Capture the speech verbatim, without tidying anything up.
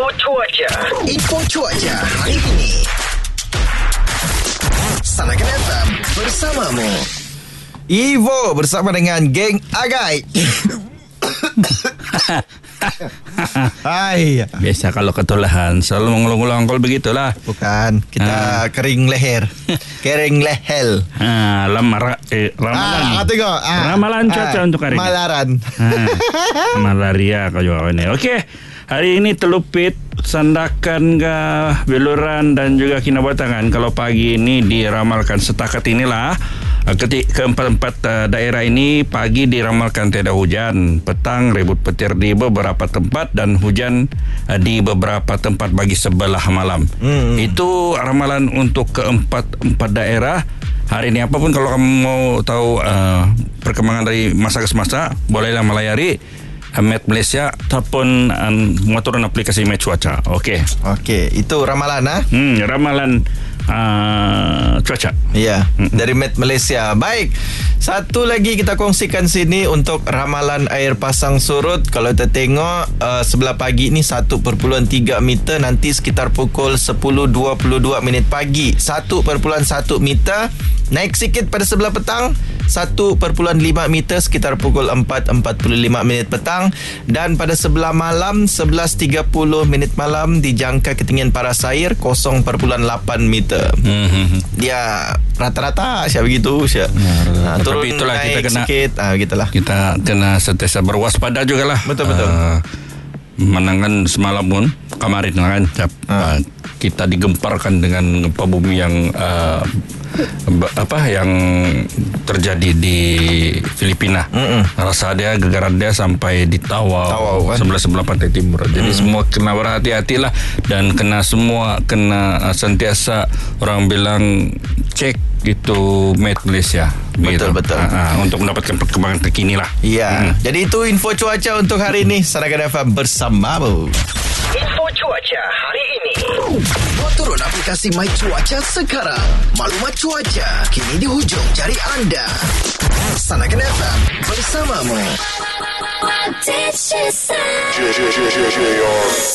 cuaca. Info cuaca hari ini. Sanakan F M bersamamu. Evo bersama dengan geng Agai. Hai. Biasa kalau ketulahan selalu mengulang-ulang kalau begitulah. Bukan, kita ha. kering leher. Kering lehel. Ha, lamar eh, ramalan. Ah, tengok. Ah. Ramalan cuaca ah. untuk hari ini. Malaran. Ha. Malaria kau jawab ini. Okey. Hari ini telupit, sandakan ke beluran dan juga kinabatangan. Kalau pagi ini diramalkan setakat inilah ketik keempat-empat uh, daerah ini pagi diramalkan tiada hujan, petang ribut petir di beberapa tempat dan hujan uh, di beberapa tempat bagi sebelah malam. Hmm. Itu ramalan untuk keempat-empat daerah. Hari ini apapun kalau kamu mau tahu uh, perkembangan dari masa ke semasa, bolehlah melayari Met Malaysia ataupun um, mengaturkan aplikasi Met Cuaca. Okey. Okey, itu ramalan ah. Hmm, ramalan uh, cuaca. Ya, dari Met Malaysia. Baik. Satu lagi kita kongsikan sini untuk ramalan air pasang surut. Kalau kita tengok uh, sebelah pagi ni satu perpuluhan tiga meter, nanti sekitar pukul sepuluh dua puluh dua minit pagi satu perpuluhan satu meter, naik sikit pada sebelah petang satu perpuluhan lima meter sekitar pukul empat empat puluh lima minit petang, dan pada sebelah malam sebelas tiga puluh minit malam dijangka ketinggian paras air kosong perpuluhan lapan meter. Mm-hmm. Dia rata-rata siap begitu siap. Ya, nah, turun tapi itulah naik kita kena sikit, ah gitulah. Kita kena sentiasa berwaspada jugalah. Betul-betul. Uh, menangan semalam pun kemarin kan uh. uh, kita digemparkan dengan gempa bumi yang uh, apa yang terjadi di Filipina. Mm-mm. Rasa dia gegaran dia sampai di Tawau, kan? sebelah-sebelah pantai timur. Jadi mm. semua kena berhati-hatilah dan kena semua kena uh, sentiasa orang bilang cek itu Met Malaysia. Betul-betul. Uh, untuk mendapatkan perkembangan terkini lah. Ya. Mm. Jadi itu info cuaca untuk hari ini. Sarakan F M bersamamu. Info cuaca hari ini. Buat turun aplikasi My Cuaca sekarang. Maklumat cuaca kini di hujung jari anda. Sanakan F M bersamamu.